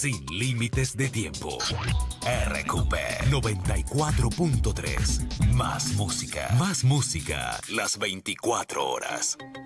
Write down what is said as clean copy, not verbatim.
sin límites de tiempo. RQP 94.3. Más música. Más música las 24 horas.